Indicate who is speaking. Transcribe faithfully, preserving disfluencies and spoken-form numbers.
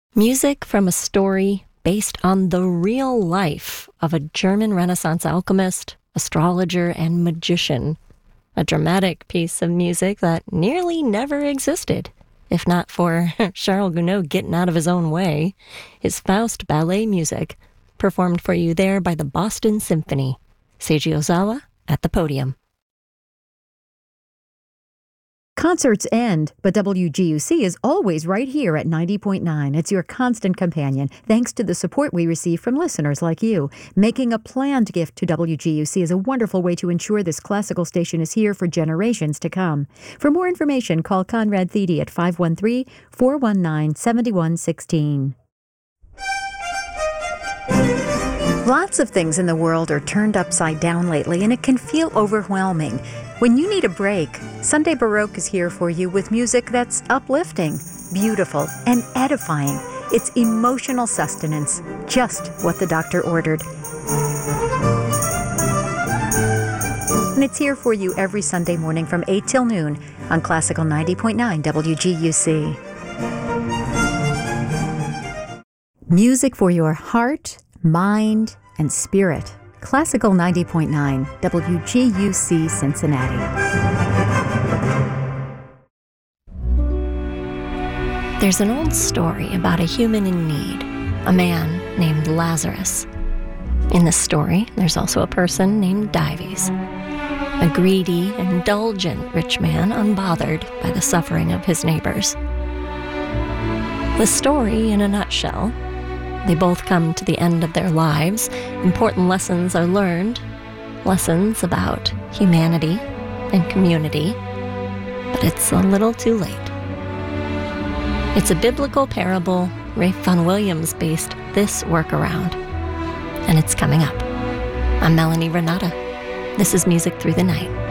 Speaker 1: Music from a story based on the real life of a German Renaissance alchemist, astrologer, and magician. A dramatic piece of music that nearly never existed, if not for Charles Gounod getting out of his own way. His Faust ballet music, performed for you there by the Boston Symphony. Seiji Ozawa at the podium.
Speaker 2: Concerts end, but W G U C is always right here at ninety point nine. It's your constant companion, thanks to the support we receive from listeners like you. Making a planned gift to W G U C is a wonderful way to ensure this classical station is here for generations to come. For more information, call Conrad Thede at five one three, four one nine, seven one one six. Lots of things in the world are turned upside down lately, and it can feel overwhelming. When you need a break, Sunday Baroque is here for you with music that's uplifting, beautiful, and edifying. It's emotional sustenance, just what the doctor ordered. And it's here for you every Sunday morning from eight till noon on Classical ninety point nine W G U C. Music for your heart, mind, and spirit. Classical ninety point nine W G U C Cincinnati.
Speaker 1: There's an old story about a human in need, a man named Lazarus. In this story, there's also a person named Dives, a greedy, indulgent rich man unbothered by the suffering of his neighbors. The story, in a nutshell: they both come to the end of their lives. Important lessons are learned, lessons about humanity and community, but it's a little too late. It's a biblical parable. Rafe Vaughan Williams based this work around, and it's coming up. I'm Melanie Renata. This is Music Through the Night.